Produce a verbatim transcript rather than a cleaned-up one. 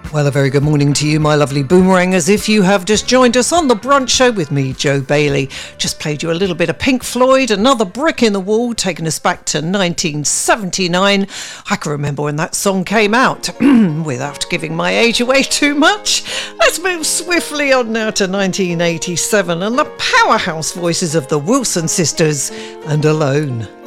Well, a very good morning to you, my lovely boomerangers. If you have just joined us on the brunch show with me, Joe Bailey, just played you a little bit of Pink Floyd, Another Brick in the Wall, taking us back to nineteen seventy-nine. I can remember when that song came out, without giving my age away too much. Let's move swiftly on now to nineteen eighty-seven and the powerhouse voices of the Wilson sisters and Alone.